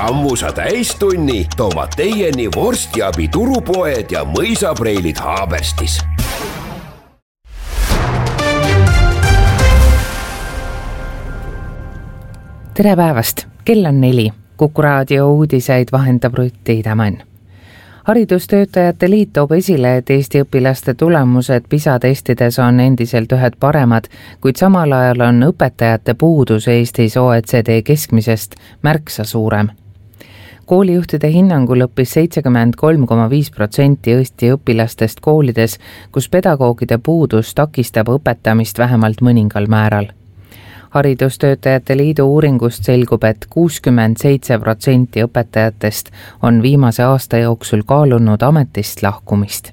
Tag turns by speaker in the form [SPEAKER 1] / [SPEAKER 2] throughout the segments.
[SPEAKER 1] Sammusa täistunni toovad teieni vorstiabi turupoed ja mõisapreilid Haaberstis.
[SPEAKER 2] Tere päevast! Kell on 4. Kuku raadio uudiseid vahendab Rutt Tiidemann. Haridustöötajate liit toob esile, et Eesti õpilaste tulemused PISA-testides on endiselt ühed paremad, kuid samal ajal on õpetajate puudus Eestis OECD keskmisest märksa suurem. Koolijuhtide hinnangul õppis 73,5% Eesti õpilastest koolides, kus pedagoogide puudus takistab õpetamist vähemalt mõningal määral. Haridustöötajate liidu uuringust selgub, et 67% õpetajatest on viimase aasta jooksul kaalunud ametist lahkumist.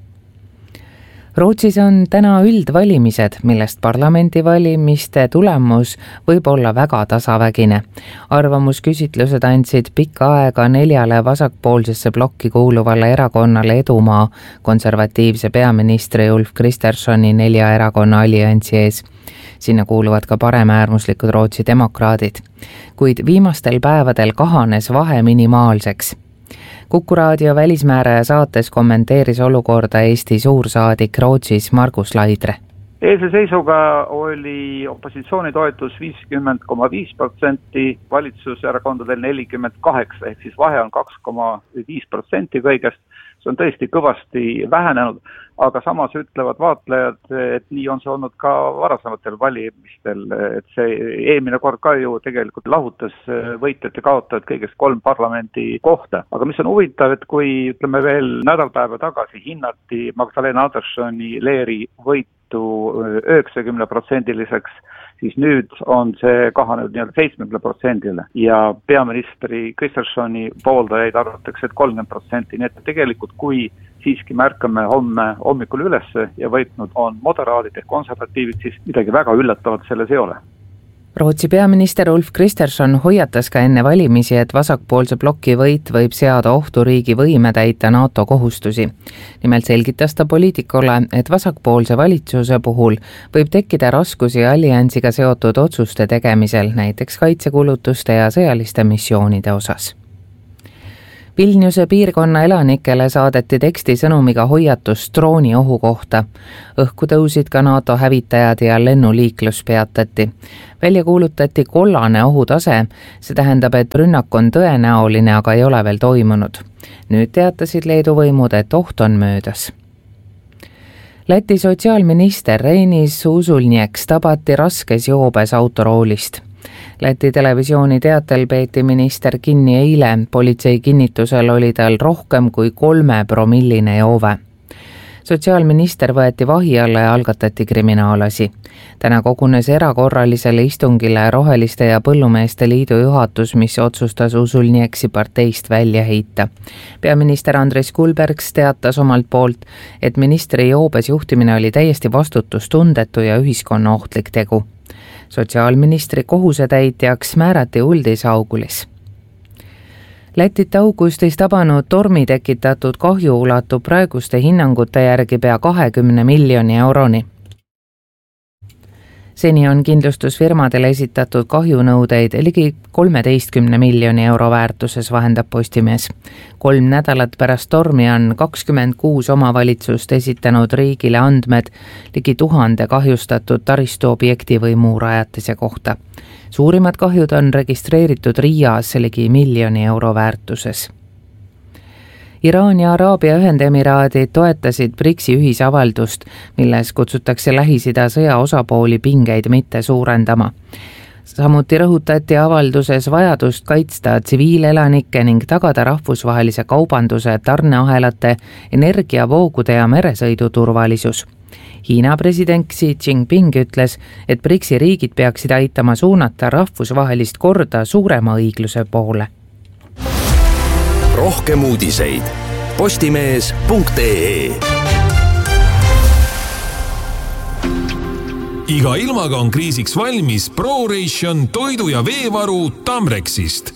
[SPEAKER 2] Rootsis on täna üldvalimised, millest parlamendivalimiste tulemus võib olla väga tasavägine. Arvamusküsitlused andsid pikka aega 4 vasakpoolsesse blokki kuuluvale erakonnale Edumaa konservatiivse peaministri Ulf Kristerssoni 4 erakonna alliansi ees. Sinna kuuluvad ka paremäärmuslikud Rootsi demokraadid, kuid viimastel päevadel kahanes vahe minimaalseks. Kuku raadio välismääraja saates kommenteeris olukorda Eesti suursaadik Rootsis Margus Laidre.
[SPEAKER 3] Eilse seisuga oli opositsiooni toetus 50,5%, valitsuserakondadel 48%, ehk siis vahe on 2,5% kõigest. See on tõesti kõvasti vähenenud, aga samas ütlevad vaatlejad, et nii on see olnud ka varasematel valimistel, et see eelmine kord ka ju tegelikult lahutas võitjad ja kaotajad kõigest 3 parlamendi kohta. Aga mis on huvitav, et kui ütleme veel nädalpäeva tagasi hinnati Magdalena Anderssoni Leeri võitu 90%-liseks, siis nüüd on see kahanenud 70%-le ja peaministri Kristerssoni pooldajaid arvatakse, et 30%, nii et tegelikult kui siiski märkame homme hommikul üles ja võitnud on moderaadid ehk konservatiivid, siis midagi väga üllatavat selles ei ole.
[SPEAKER 2] Rootsi peaminister Ulf Kristersson hoiatas ka enne valimisi, et vasakpoolse bloki võit võib seada ohtu riigi võime täita NATO kohustusi. Nimelt selgitas ta poliitikule, et vasakpoolse valitsuse puhul võib tekkida raskusi alliansiga seotud otsuste tegemisel, näiteks kaitsekulutuste ja sõjaliste missioonide osas. Vilniuse piirkonna elanikele saadeti teksti sõnumiga hoiatus drooni ohu kohta. Õhku tõusid ka NATO hävitajad ja lennuliiklus peatati. Välja kuulutati kollane ohutase, see tähendab, et rünnak on tõenäoline, aga ei ole veel toimunud. Nüüd teatasid Leedu võimud, et oht on möödas. Läti sotsiaalminister Reinis Usulnieks tabati raskes joobes autoroolist. Läti televisiooni teatel peeti minister kinni eile, politsei kinnitusel oli tal rohkem kui 3-promilline joove. Sotsiaalminister võeti vahi alla ja algatati kriminaalasi. Täna kogunes erakorralisele istungile Roheliste ja Põllumeeste liidu juhatus, mis otsustas Usulnieksi parteist välja heita. Peaminister Andres Kulbergs teatas omalt poolt, et ministri joobes juhtimine oli täiesti vastutustundetu ja ühiskonna ohtlik tegu. Sotsiaalministri kohusetäitjaks määrati Uldis Augulis. Lätit augustis tabanud tormi tekitatud kahju ulatub praeguste hinnangute järgi pea 20 miljoni euroni. Seni on kindlustusfirmadele esitatud kahjunõudeid ligi 13 miljoni euro väärtuses, vahendab Postimees. 3 nädalat pärast tormi on 26 omavalitsust esitanud riigile andmed ligi 1000 kahjustatud taristuobjekti või muu rajatise kohta. Suurimad kahjud on registreeritud Riias ligi 1 miljoni euro väärtuses. Iraan ja Araabia Ühendemiraadid toetasid BRICS-i ühisavaldust, milles kutsutakse Lähis-Ida sõja osapooli pingeid mitte suurendama. Samuti rõhutati avalduses vajadust kaitsta tsiviilelanikke ning tagada rahvusvahelise kaubanduse, tarneahelate, energiavoogude ja meresõidu turvalisus. Hiina president Xi Jinping ütles, et BRICS-i riigid peaksid aitama suunata rahvusvahelist korda suurema õigluse poole.
[SPEAKER 1] Rohkem uudiseid postimees.ee.
[SPEAKER 4] Iga ilmaga on kriisiks valmis ProRation toidu- ja veevaru Tamrexist.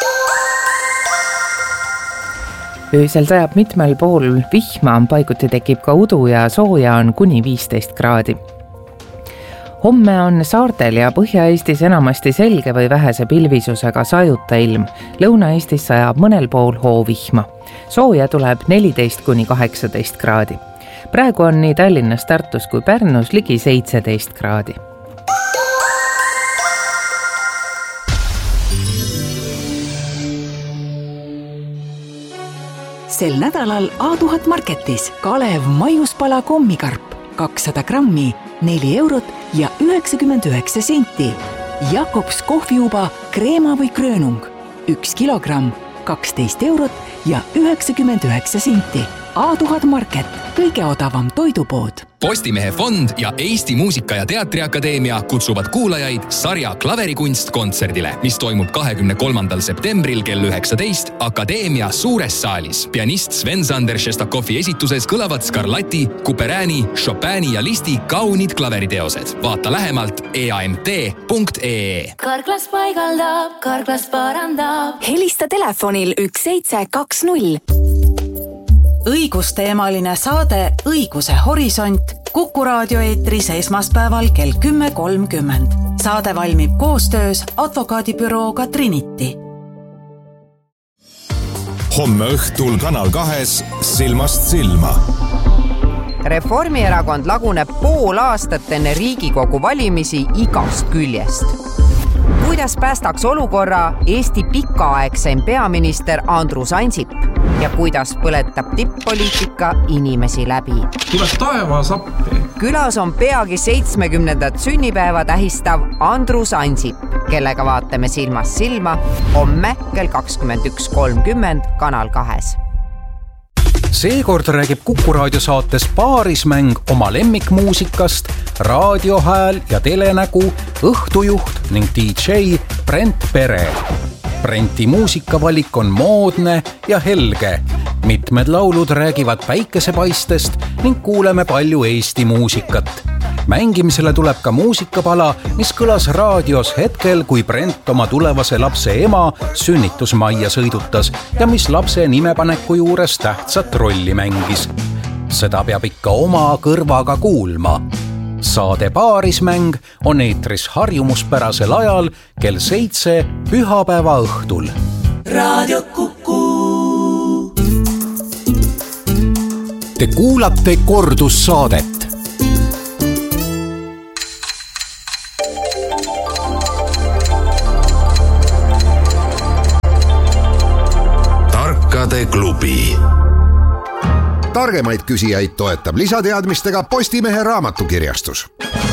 [SPEAKER 2] Öösel sajab mitmel pool vihma, paiguti tekib ka udu ja sooja on kuni 15 kraadi. Homme on saartel ja Põhja-Eestis enamasti selge või vähese pilvisusega sajuta ilm. Lõuna-Eestis sajab mõnel pool hoovihma. Sooja tuleb 14–18 kraadi. Praegu on nii Tallinnas, Tartus kui Pärnus ligi 17 kraadi.
[SPEAKER 5] Sel nädalal A1000 Marketis Kalev maiuspala kommikarp 200 grammi, 4 eurot ja 99 senti. Jakobs kohviuba kreema või kröönung 1 kilogramm, 12 eurot ja 99 senti. A1000 Market, kõige odavam toidupood.
[SPEAKER 6] Postimehe fond ja Eesti Muusika- ja Teatriakadeemia kutsuvad kuulajaid sarja Klaverikunst kontserdile, mis toimub 23. septembril kell 19 Akadeemia suures saalis. Pianist Sven-Sander Šestakovi esituses kõlavad Scarlatti, Couperini, Chopini ja Listi kaunid klaveriteosed. Vaata lähemalt eamt.ee.
[SPEAKER 7] Karklas paigaldab, karklas parandab.
[SPEAKER 5] Helista telefonil 1720. Õigusteemaline saade Õiguse horisont Kuku raadio eetris esmaspäeval kell 10.30. Saade valmib koostöös advokaadibürooga Trinity.
[SPEAKER 8] Homme õhtul Kanal 2 Silmast silma.
[SPEAKER 9] Reformierakond laguneb pool aastat enne Riigikogu valimisi igast küljest. Kuidas päästaks olukorra Eesti pikaaegseim peaminister Andrus Ansip ja kuidas põletab tipp-poliitika inimesi läbi.
[SPEAKER 10] Tuleb taevas appi.
[SPEAKER 9] Külas on peagi 70. sünnipäeva tähistav Andrus Ansip, kellega vaatame silmast silma homme kell 21.30 Kanal 2.
[SPEAKER 11] Seekord räägib Kuku raadiosaates Paarismäng oma lemmikmuusikast, raadiohääl ja telenägu, õhtujuht ning DJ Brent Pere. Brenti muusikavalik on moodne ja helge. Mitmed laulud räägivad päikesepaistest ning kuuleme palju Eesti muusikat. Mängimisele tuleb ka muusikapala, mis kõlas raadios hetkel, kui Brent oma tulevase lapse ema sünnitusmajja sõidutas ja mis lapse nimepaneku juures tähtsat rolli mängis. Seda peab ikka oma kõrvaga kuulma. Saade Paarismäng on eetris harjumuspärasel ajal kell 7 pühapäeva õhtul.
[SPEAKER 5] Raadio Kuku.
[SPEAKER 11] Te kuulate kordussaadet.
[SPEAKER 1] Tarkade klubi.
[SPEAKER 12] Targemaid küsijaid toetab lisateadmistega Postimehe raamatukirjastus.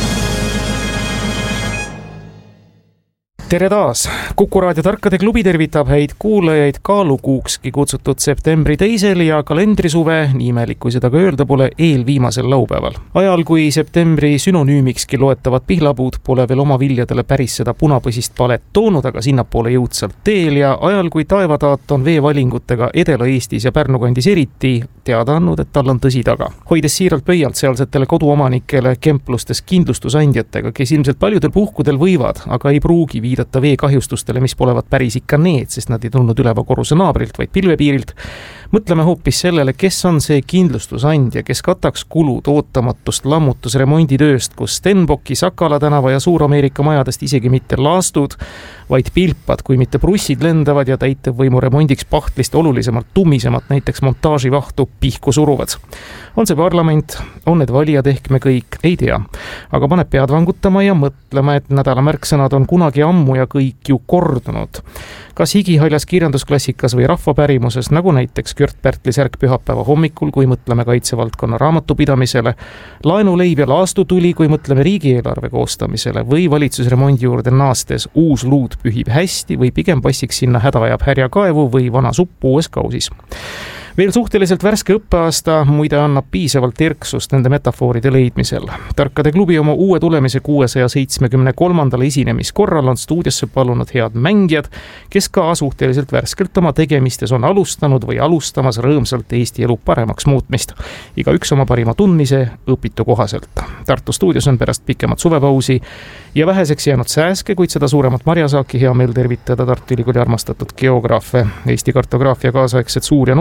[SPEAKER 10] Tere taas! Kuku raadio Tarkade klubi tervitab häid kuulajaid kaalukuukski kutsutud septembri 2. ja kalendrisuve, nii imelik kui seda ka öelda pole, eelviimasel laupäeval. Ajal, kui septembri sünonüümikski loetavad pihlapuud pole veel oma viljadele päris seda punapõsist palet toonud, aga sinnapoole jõudsalt teel ja ajal, kui taevataat on veevalingutega Edela-Eestis ja Pärnu kandis eriti teada andnud, et tal on tõsi taga. Hoides siiralt pöialt sealsetele koduomanikele kemplustes kindlustusandjatega, kes ilmselt paljudel puhkudel võivad, aga ei pruugi viidata veekahjustustele, mis polevad päris ikka need, sest nad ei tulnud üleva korruse naabrilt, vaid pilvepiirilt. Mõtleme hoopis sellele, kes on see kindlustusandja, kes kataks kulud ootamatust lammutusremonditööst, kus Stenbocki, Sakala tänava ja Suur-Ameerika majadest isegi mitte laastud, vaid pilpad, kui mitte prussid lendavad ja täitevvõimu remondiks pahtlist olulisemalt tummisemat, näiteks montaaživahtu pihku suruvad. On see parlament, on need valijad ehk me kõik, ei tea. Aga paneb pead vangutama ja mõtlema, et nädala märksõnad on kunagi ammu ja kõik ju kordunud. Kas higihaljas kirjandusklassikas või rahvapärimuses, nagu näiteks Kört Pärtli särk pühapäeva hommikul, kui mõtleme kaitsevaldkonna raamatupidamisele, laenuleib ja laastutuli, kui mõtleme riigieelarve koostamisele või valitsusremondi juurde naastes uus luud pühib hästi või pigem passiks sinna häda ajab härjakaevu või vana suppu uues kausis. Veel suhteliselt värske õppeaasta muide annab piisavalt erksust nende metafooride leidmisel. Tarkade klubi oma uue tulemise 673. esinemiskorral on stuudiosse palunud head mängijad, kes ka suhteliselt värskelt oma tegemistes on alustanud või alustamas rõõmsalt Eesti elu paremaks muutmist. Igaüks oma parima tundmise õpitu kohaselt. Tartu stuudios on pärast pikemat suvepausi ja väheseks jäänud sääske, kuid seda suuremat marjasaaki hea meel tervitada Tartu Ülikooli armastatud geograafe, Eesti kartograafia kaasaegset suur- ja noorkuju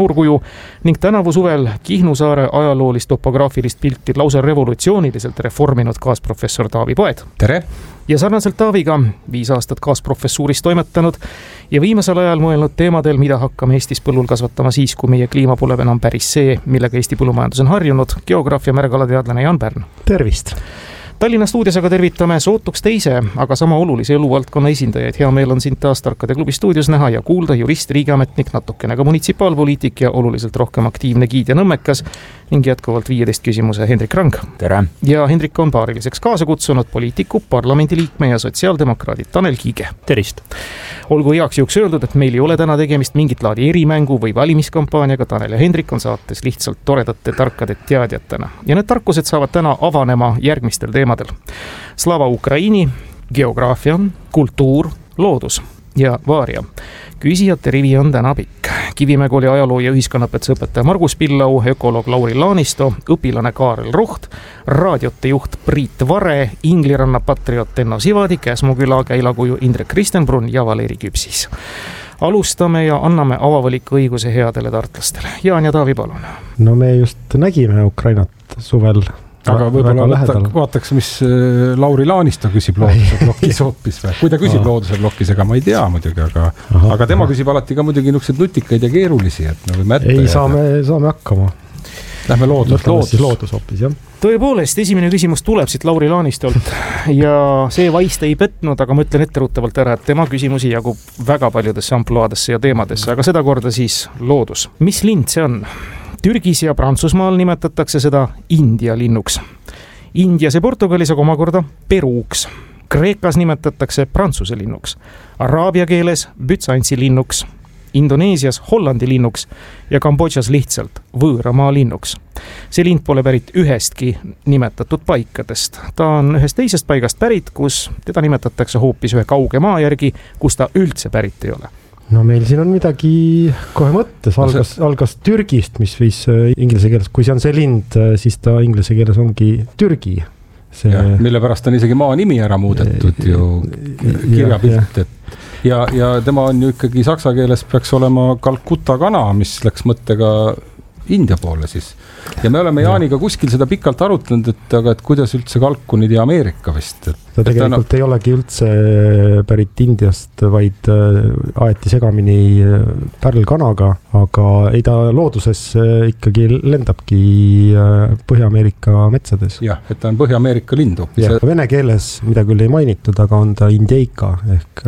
[SPEAKER 10] ning tänavu suvel Kihnu saare ajaloolist topograafilist pilti lausa revolutsiooniliselt reforminud kaasprofessor Taavi Poed.
[SPEAKER 13] Tere!
[SPEAKER 10] Ja sarnaselt Taaviga 5 aastat kaasprofessuuris toimetanud ja viimasel ajal mõelnud teemadel, mida hakkame Eestis põllul kasvatama siis, kui meie kliima pole enam päris see, millega Eesti põllumajandus on harjunud, geograaf ja märgalateadlane Jaan Pärn.
[SPEAKER 14] Tervist!
[SPEAKER 10] Tallinna stuudios aga tervitame sootuks teise, aga sama olulise eluvaldkonna esindajaid. Hea meel on sind taas Tarkade klubi stuudios näha ja kuulda jurist, riigiametnik, natukene ka munitsipaalpoliitik ja oluliselt rohkem aktiivne giid ja nõmmekas ning jätkuvalt 15 küsimuse Hendrik Rang.
[SPEAKER 15] Tere!
[SPEAKER 10] Ja Hendrik on paariliseks kaasa kutsunud poliitiku, parlamendiliikme ja sotsiaaldemokraadid Tanel Kiige.
[SPEAKER 14] Tervist!
[SPEAKER 10] Olgu heaks juhuks öeldud, et meil ei ole täna tegemist mingit laadi erimängu või valimiskampaaniaga. Tanel ja Hendrik on saates lihtsalt toredate tarkade teadjatena. Ja need tarkused saavad täna avanema järgmistel teemadel. Slava Ukraini, geograafia, kultuur, loodus ja vaaria. Küsijate rivi on täna pikk. Kivimäe kooli ajaloo- ja ühiskonnapetsa õpetaja Margus Pillau, ökoloog Lauri Laanisto, õpilane Kaarel Roht, raadiote juht Priit Vare, Ingliranna patriot Enno Sivadi, Käsmuküla käilakuju Indrek Kristenbrunn ja Valeri Küpsis. Alustame ja anname avavaliku õiguse headele tartlastele. Jaan ja Taavi, palun.
[SPEAKER 14] No me just nägime Ukrainat suvel.
[SPEAKER 13] Aga võib-olla vaataks, mis Lauri Laanisto küsib looduse blokis hoopis või? Kui ta küsib looduse blokis, ega ma ei tea muidugi, aga tema küsib alati ka muidugi niisugused nutikaid ja keerulisi, et me võime ette.
[SPEAKER 14] Ei, saame hakkama.
[SPEAKER 13] Lähme loodus
[SPEAKER 14] hoopis, jah.
[SPEAKER 10] Tõepoolest, esimene küsimus tuleb siit Lauri Laanistolt ja see vaist ei petnud, aga ma ütlen etteruttavalt ära, et tema küsimusi jagub väga paljudesse ampluaadesse ja teemadesse, aga seda korda siis loodus. Mis lind see on? Türgis ja Prantsusmaal nimetatakse seda India linnuks. Indias ja Portugalis aga omakorda Peruuks. Kreekas nimetatakse Prantsuse linnuks. Araabia keeles Bütsantsi linnuks. Indoneesias Hollandi linnuks ja Kambodžas lihtsalt võõramaa linnuks. See lind pole pärit ühestki nimetatud paikadest. Ta on ühest teisest paigast pärit, kus teda nimetatakse hoopis ühe kauge maa järgi, kus ta üldse pärit ei ole.
[SPEAKER 14] No meil siin on midagi kohe mõttes. Algas Türgist, mis viis inglise keeles. Kui see on see lind, siis ta inglise keeles ongi Türgi.
[SPEAKER 13] Mille pärast on isegi maa nimi ära muudetud ju kirjapilt. Ja tema on ju ikkagi saksa keeles peaks olema Calcutta kana, mis läks mõttega India poole siis. Ja me oleme Jaaniga kuskil seda pikalt arutlenud, et kuidas üldse kalkunid ja Ameerika vist.
[SPEAKER 14] Ta tegelikult ei olegi üldse pärit Indiast, vaid aeti segamini pärlkanaga, aga ei ta looduses ikkagi lendabki Põhja-Ameerika metsades.
[SPEAKER 13] Jah, et ta on Põhja-Ameerika lind.
[SPEAKER 14] Vene keeles, mida küll ei mainitud, aga on ta Indeika ehk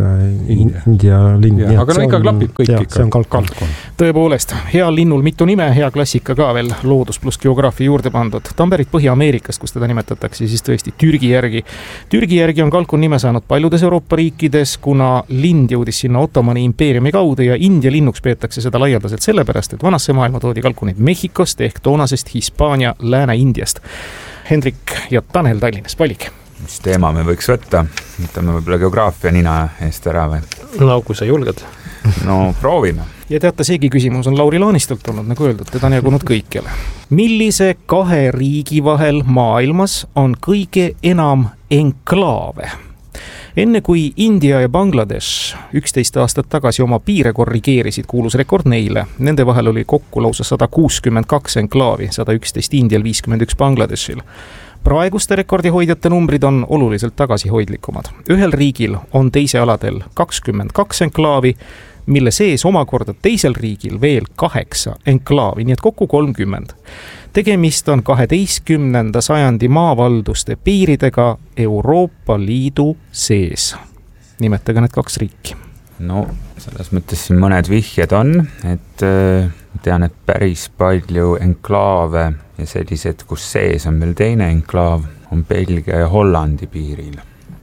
[SPEAKER 14] India lind.
[SPEAKER 13] Aga no ikka klapib kõik ikka.
[SPEAKER 14] See on kalkun.
[SPEAKER 10] Tõepoolest, hea linnul mitu nime, hea klassika ka veel loodus pluss geograafia juurde pandud. Ta on pärit Põhja-Ameerikast, kus teda nimetatakse siis tõesti Türgi järgi. Türgi järgi on kalkun nime saanud paljudes Euroopa riikides, kuna lind jõudis sinna Ottomani impeeriumi kaudu ja India linnuks peetakse seda laialdaselt sellepärast, et vanasse maailma toodi kalkunid Mehhikost ehk toonasest Hispaania Lääne-Indiast. Hendrik ja Tanel Tallinnas, valik.
[SPEAKER 15] Mis teema me võiks võtta? Võtame võib-olla geograafia nina eest ära või?
[SPEAKER 16] No kui sa julged.
[SPEAKER 15] No proovime.
[SPEAKER 10] Ja teate, seegi küsimus on Lauri Laanistolt olnud, nagu öeldud, teda on jagunud kõikjale. Millise 2 riigi vahel maailmas on kõige enam enklaave? Enne kui India ja Bangladesh 11 aastat tagasi oma piire korrigeerisid, kuulus rekord neile. Nende vahel oli kokku lausa 162 enklaavi, 111 Indial, 51 Bangladeshil. Praeguste rekordihoidjate numbrid on oluliselt tagasihoidlikumad. Ühel riigil on teise aladel 22 enklaavi, mille sees omakorda teisel riigil veel 8 enklaavi, nii et kokku 30. Tegemist on 12. sajandi maavalduste piiridega Euroopa Liidu sees. Nimetage need 2 riiki.
[SPEAKER 15] No, selles mõttes siin mõned vihjed on, et tean, et päris palju enklaave ja sellised, kus sees on veel teine enklaav, on Belgia ja Hollandi piiril.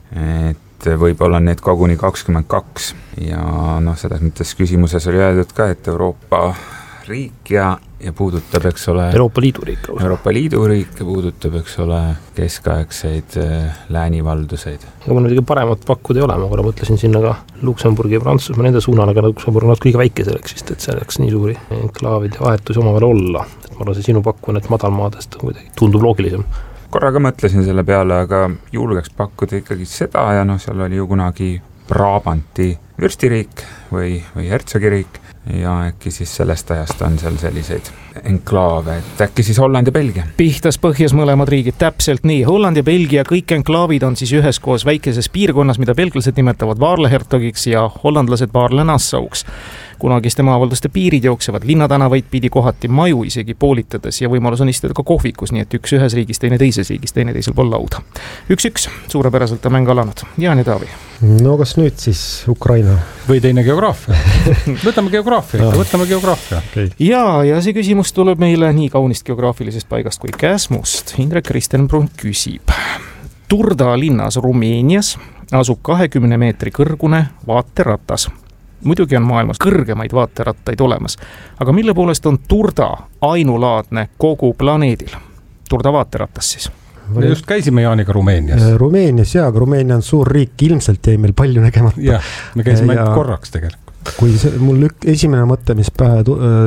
[SPEAKER 15] Et võib-olla need koguni 22 ja selles mõttes küsimuses oli öeldud ka, et Euroopa riik ja puudutab, eks ole,
[SPEAKER 16] Euroopa Liidu riik
[SPEAKER 15] ja puudutab, eks ole, keskaegseid läänivalduseid.
[SPEAKER 16] Ja kui muidugi paremat pakkuda ei ole, ma korra mõtlesin sinna ka Luksemburgi ja Prantsusmaa nende suunal, aga Luksemburg on kõige väike selleks, sest et selleks nii suuri enklaavide vahetusi omavahel olla. Et ma arvan, see sinu pakku need madalmaadest kuidagi tundub loogilisem.
[SPEAKER 15] Korraga mõtlesin selle peale, aga julgeks pakkuda ikkagi seda ja seal oli ju kunagi Brabanti vürstiriik või Hertsogiriik, ja äkki siis sellest ajast on seal selliseid enklaave, et äkki siis Holland ja Belgia.
[SPEAKER 10] Pihtas põhjas mõlemad riigid, täpselt nii. Holland ja Belgia, kõik enklaavid on siis üheskoos väikeses piirkonnas, mida belglased nimetavad Vaarle-Hertogiks ja hollandlased Vaarle-Nassauks. Kunagiste maavalduste piirid jooksevad linnatänavaid pidi kohati maju isegi poolitades ja võimalus on istuda ka kohvikus, nii et üks ühes riigis, teine teises riigis, teine teisel pool lauda. 1-1, suurepäraselt on mäng alanud. Jaan ja Taavi.
[SPEAKER 14] No kas nüüd siis Ukraina?
[SPEAKER 13] Või teine geograafia? Võtame geograafia. Okay.
[SPEAKER 10] Ja see küsimus tuleb meile nii kaunist geograafilisest paigast kui Käsmust. Indrek Ristenbrun küsib. Turda linnas Rumeenias asub 20 meetri kõrgune vaateratas. Muidugi on maailmas kõrgemaid vaaterattaid olemas, aga mille poolest on Turda ainulaadne kogu planeedil? Turda vaateratas siis.
[SPEAKER 13] Me just käisime Jaaniga Rumeenias.
[SPEAKER 14] Rumeenias aga Rumeenia on suur riik, ilmselt jäi meil palju nägemata.
[SPEAKER 13] Jah, me käisime korraks tegelikult.
[SPEAKER 14] Kui mul esimene mõte, mis pähe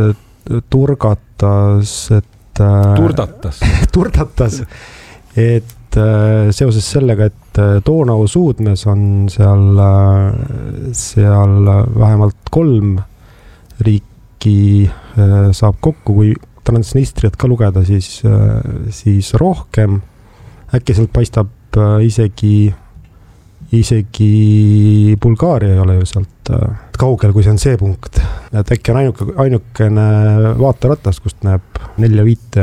[SPEAKER 14] turdatas, et seoses sellega, et Donau suudmes on seal vähemalt 3 riiki saab kokku, kui Transnistriat ka lugeda, siis rohkem. Äkki sealt paistab isegi Bulgaaria ei ole ju sealt kaugel, kui see on see punkt. Et äkki on ainukene vaateratas, kust näeb 4-5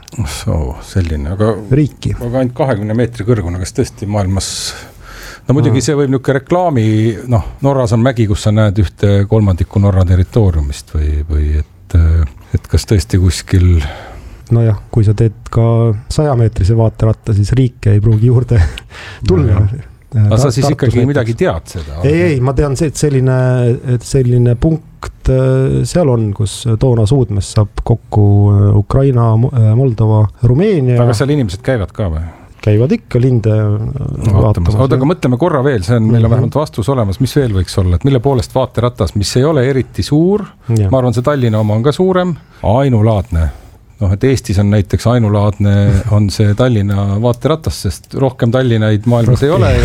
[SPEAKER 13] selline,
[SPEAKER 14] riiki.
[SPEAKER 13] Aga ainult 20 meetri kõrgune, kas tõesti maailmas... No muidugi see võib niisugune reklaami, Norras on mägi, kus sa näed 1/3 Norra territooriumist või et kas tõesti kuskil...
[SPEAKER 14] No jah, kui sa teed ka 100-meetrise vaateratta, siis riike ei pruugi juurde tulla.
[SPEAKER 13] Aga sa siis ikkagi midagi tead seda?
[SPEAKER 14] Ei, ma tean see, et selline punkt seal on, kus Donau suudmes saab kokku Ukraina, Moldova, Rumeenia.
[SPEAKER 13] Aga seal inimesed käivad ka või?
[SPEAKER 14] Käivad ikka linde vaatamas.
[SPEAKER 13] Aga mõtleme korra veel, meil on vähemalt vastus olemas, mis veel võiks olla, et mille poolest vaateratas, mis ei ole eriti suur, ma arvan, see Tallinna oma on ka suurem, ainulaadne. Et Eestis on näiteks ainulaadne on see Tallinna vaateratas, sest rohkem Tallinnaid maailmas ei ole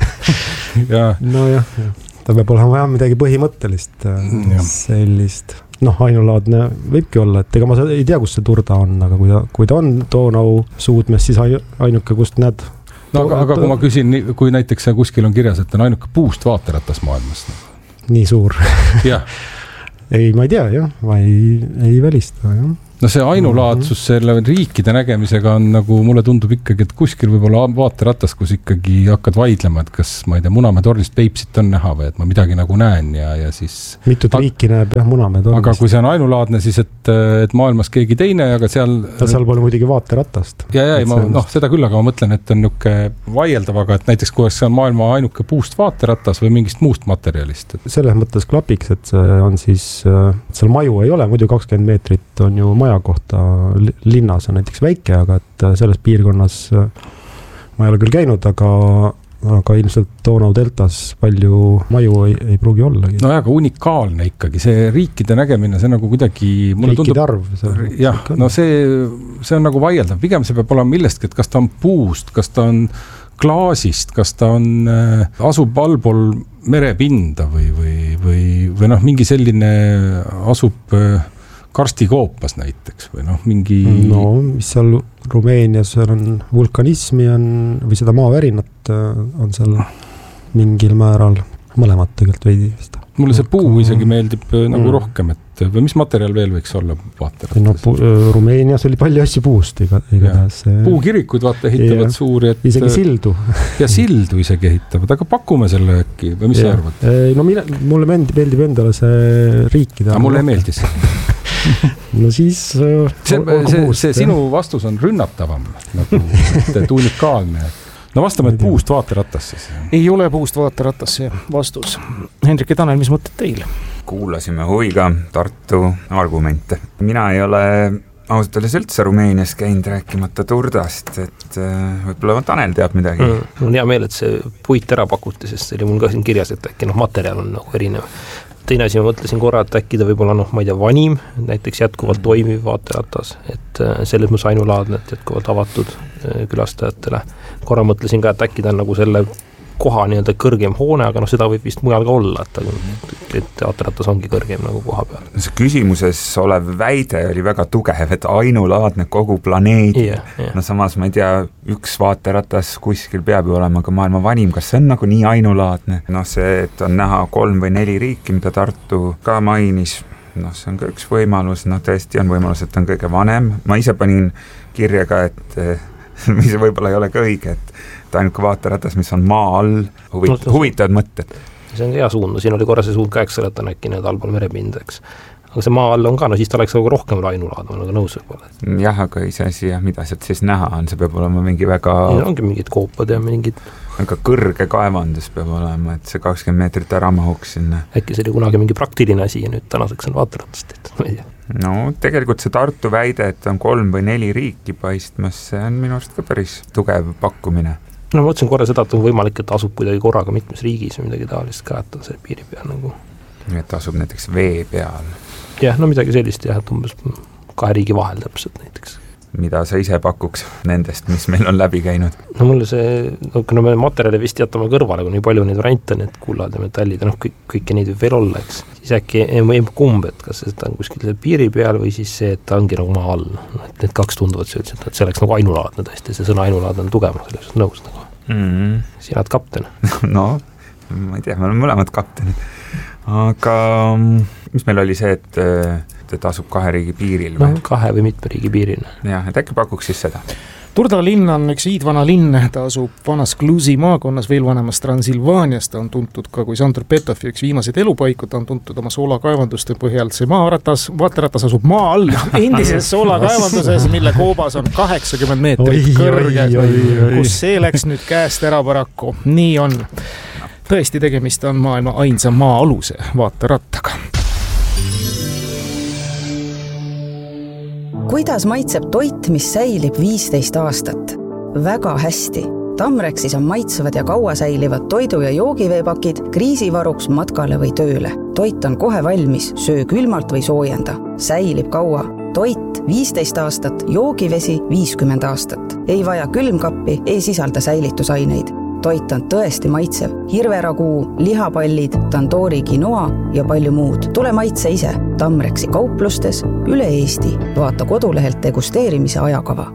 [SPEAKER 13] ja...
[SPEAKER 14] No jah, ta peab olema vähem midagi põhimõttelist sellist. Ainulaadne võibki olla, et ega ma ei tea, kus see Turda on, aga kui ta on Donau suudmes, siis ainuke, kust näed...
[SPEAKER 13] Aga kui ma küsin, kui näiteks kuskil on kirjas, et on ainuke puust vaateratas maailmas.
[SPEAKER 14] Nii suur.
[SPEAKER 13] Jah.
[SPEAKER 14] Ei, ma ei tea, jah. Ma ei välista, jah.
[SPEAKER 13] No see ainulaadsus selle riikide nägemisega on nagu, mulle tundub ikkagi, et kuskil võib-olla vaateratas, kus ikkagi hakkad vaidlema, et kas, ma ei tea, Munamäe tornist Peipsit on näha või et ma midagi nagu näen ja siis...
[SPEAKER 14] Mitut riiki näeb, jah, Munamäe tornist.
[SPEAKER 13] Aga kui see on ainulaadne, siis et maailmas keegi teine, aga seal...
[SPEAKER 14] Seal pole muidugi vaateratast.
[SPEAKER 13] Seda küll, aga ma mõtlen, et on niuke vaieldava, aga et näiteks kui see on maailma ainuke puust vaateratas või mingist muust materjalist.
[SPEAKER 14] Selles mõttes klapiks, et see on siis... Seal maju ei ole, muidu 20 meetrit on ju maja kohta linnas on näiteks väike, aga et selles piirkonnas ma ei ole küll käinud, aga ilmselt Donau deltas palju maju ei pruugi olla.
[SPEAKER 13] No aga unikaalne ikkagi, see riikide nägemine, see nagu kuidagi...
[SPEAKER 14] Riikide arv.
[SPEAKER 13] Jah, see on nagu vaieldav, pigem see peab olema millestki, et kas ta on puust, kas ta on klaasist, kas ta on, asub allpool merepinda või mingi selline asub... karstikoopas näiteks või mingi...
[SPEAKER 14] mis seal Rumeenias on vulkanismi või seda maavärinat on seal mingil määral mõlemad tegelikult veidi vist.
[SPEAKER 13] Mulle see puu isegi meeldib nagu rohkem, et või mis materjal veel võiks olla vaateratas?
[SPEAKER 14] Rumeenias oli palju asju puust igatahes.
[SPEAKER 13] Puukirikud ehitavad suuri, et...
[SPEAKER 14] Isegi sildu.
[SPEAKER 13] Ja sildu isegi ehitavad, aga pakume selle äkki või mis sa arvad?
[SPEAKER 14] Mulle meeldib endale see riikide...
[SPEAKER 13] Aga mulle ei meeldis see.
[SPEAKER 14] No siis...
[SPEAKER 13] See sinu vastus on rünnatavam, nagu unikaalne. No vastame, et puust vaateratas siis.
[SPEAKER 10] Ei ole puust vaateratas see vastus. Hendrik ja Tanel, mis mõtted teil?
[SPEAKER 15] Kuulasime huviga Tartu argumente. Mina ei ole ausalt öeldes üldse Rumeenias käinud rääkimata Turdast, et võib-olla Tanel teab midagi.
[SPEAKER 16] Mul on hea meel, et see puit ära pakuti, sest see oli mul ka siin kirjas, et äkki materjal on nagu erinev. Teine asi, ma mõtlesin korra, et äkki ta võib-olla, ma ei tea, vanim, näiteks jätkuvalt toimiv vaateratas, et selles mõttes ainulaadne, et jätkuvalt avatud külastajatele. Korra mõtlesin ka, et äkki ta on nagu selle koha nii-öelda kõrgem hoone, aga seda võib vist mujal ka olla, et teaterratas ongi kõrgem nagu koha peal.
[SPEAKER 15] See küsimuses olev väide oli väga tugev, et ainulaadne kogu planeedi. No samas ma ei tea, üks vaateratas kuskil peab ju olema ka maailma vanim, kas see on nagu nii ainulaadne? See, et on näha 3 või 4 riiki, mida Tartu ka mainis, see on ka üks võimalus, tõesti on võimalus, et on kõige vanem. Ma ise panin kirja ka, et mis võib-olla ei ole ka õige, et ainuke vaateratas, mis on maa all, huvitavad mõtted.
[SPEAKER 16] See on hea suund, siin oli korra see suund ka, eks on äkki need allpool merepinda, eks. Aga see maa all on ka, siis ta oleks rohkem ainulaad, ma nagu nõus võib-olla.
[SPEAKER 15] Jah, aga ise siia, mida sealt siis näha on, see peab olema mingi väga...
[SPEAKER 16] ongi mingid koopad ja mingid...
[SPEAKER 15] Väga kõrge kaevandus peab olema, et see 20 meetrit ära mahuks sinna.
[SPEAKER 16] Äkki see oli kunagi mingi praktiline asi ja nüüd tänaseks on vaatratast, et ma ei tea.
[SPEAKER 15] No tegelikult see Tartu väide, et on 3 või 4 riiki paistmas, see on minu arust ka päris tugev pakkumine.
[SPEAKER 16] No ma mõtlesin korra seda, et on võimalik, et asub kuidagi korraga mitmes riigis või midagi taolist ka, et on see piiri peal nagu.
[SPEAKER 15] Et asub näiteks vee peal.
[SPEAKER 16] Jah, no midagi sellist jah, et umbes 2 riigi vahel täpselt näiteks.
[SPEAKER 15] Mida sa ise pakuks nendest, mis meil on läbi käinud?
[SPEAKER 16] No mulle see, me materjali vist jätame kõrvale, kui nii palju neid variante, need kullad ja metallid ja kõiki neid võib veel olla, eks. Siis äkki kumb, et kas see on kuskil piiri peal või siis see, et ta ongi nagu maa all. Et need 2 tunduvad see, et see oleks nagu ainulaadne tõesti, see sõna ainulaadne on tugev, selles nõus nagu. Sina oled kapten.
[SPEAKER 15] No, ma ei tea, me oleme mõlemad kaptenid. Aga mis meil oli see, et asub 2 riigi piiril?
[SPEAKER 16] No 2 või mitme riigi piiril.
[SPEAKER 15] Jah, et äkki pakuks siis seda.
[SPEAKER 10] Turda linn on üks hiidvana linn, ta asub vanas Clusi maakonnas, veel vanemas Transilvaanias, ta on tuntud ka kui Sandor Petofi üks viimaseid elupaiku, ta on tuntud oma soolakaevanduste põhjal, see vaateratas asub maa all, endises soolakaevanduses, mille koobas on 80 meetrit kõrge, kus see läks nüüd käest ära paraku, nii on. Tõesti tegemist on maailma ainsa maa-aluse vaaterattaga.
[SPEAKER 17] Kuidas maitseb toit, mis säilib 15 aastat? Väga hästi. Tamrexis on maitsevad ja kaua säilivad toidu- ja joogiveepakid kriisivaruks matkale või tööle. Toit on kohe valmis, söö külmalt või soojenda. Säilib kaua. Toit 15 aastat, joogivesi 50 aastat. Ei vaja külmkappi, ei sisalda säilitusaineid. Toit on tõesti maitsev. Hirveraguu, lihapallid, tandoori quinoa ja palju muud. Tule maitse ise. Tamrexi kauplustes üle Eesti. Vaata kodulehelt degusteerimise ajakava.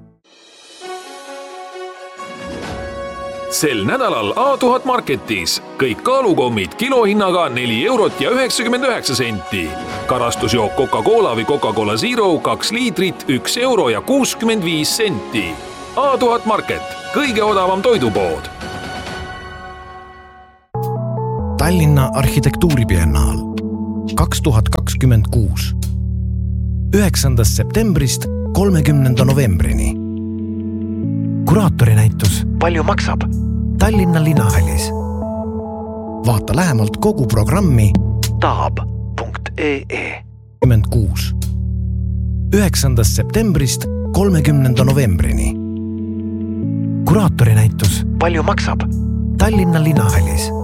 [SPEAKER 4] Sel nädalal A1000 Marketis kõik kaalukommid kilohinnaga 4 eurot ja 99 senti. Karastusjook Coca-Cola või Coca-Cola Zero 2 liitrit 1 euro ja 65 senti. A1000 Market, kõige odavam toidupood.
[SPEAKER 18] Tallinna arhitektuuribiennaal 2026. 9. septembrist 30. novembrini. Kuraatori-näitus Palju maksab? Tallinna linnahallis. Vaata lähemalt kogu programmi taab.ee. 26. 9. septembrist 30. novembrini. Kuraatori-näitus Palju maksab? Tallinna linnahallis.